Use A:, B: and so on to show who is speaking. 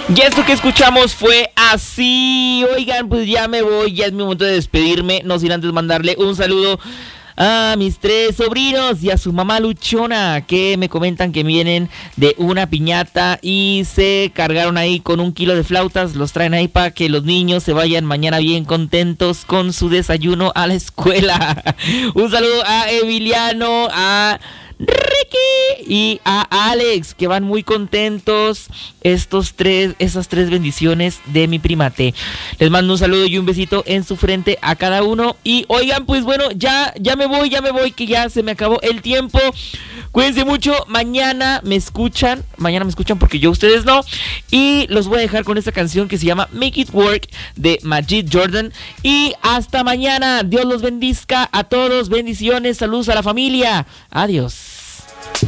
A: Y esto que escuchamos fue así. Oigan, pues ya me voy, ya es mi momento de despedirme, no sin antes mandarle un saludo a mis 3 sobrinos y a su mamá luchona, que me comentan que vienen de una piñata y se cargaron ahí con 1 kilo de flautas. Los traen ahí para que los niños se vayan mañana bien contentos con su desayuno a la escuela. Un saludo a Emiliano, a Ricky y a Alex, que van muy contentos esas 3 bendiciones de mi primate. Les mando un saludo y un besito en su frente a cada uno. Y oigan, pues bueno, ya me voy, que ya se me acabó el tiempo. Cuídense mucho, mañana me escuchan porque yo ustedes no. Y los voy a dejar con esta canción que se llama Make It Work de Majid Jordan. Y hasta mañana, Dios los bendiga a todos, bendiciones, saludos a la familia, adiós.